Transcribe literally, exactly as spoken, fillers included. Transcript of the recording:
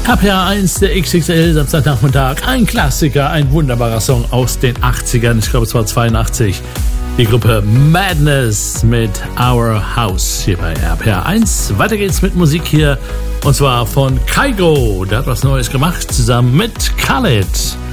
R P R eins, der X X L, Samstagnachmittag, ein Klassiker, ein wunderbarer Song aus den achtzigern, ich glaube es war zweiundachtzig. Die Gruppe Madness mit Our House hier bei R P R eins. Weiter geht's mit Musik hier und zwar von Kygo, der hat was Neues gemacht zusammen mit Khaled.